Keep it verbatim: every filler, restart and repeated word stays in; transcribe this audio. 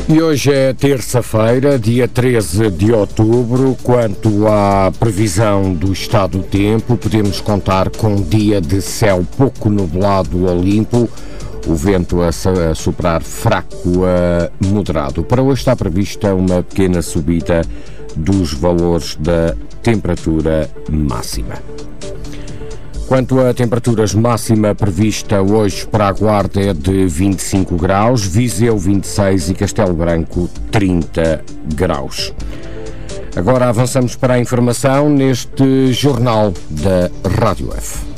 E hoje é terça-feira, dia treze de outubro. Quanto à previsão do estado do tempo, podemos contar com um dia de céu pouco nublado ou limpo, o vento a soprar fraco a moderado. Para hoje está prevista uma pequena subida dos valores da temperatura máxima. Quanto a temperaturas máxima prevista hoje para a Guarda é de vinte e cinco graus, Viseu vinte e seis e Castelo Branco trinta graus. Agora avançamos para a informação neste Jornal da Rádio F.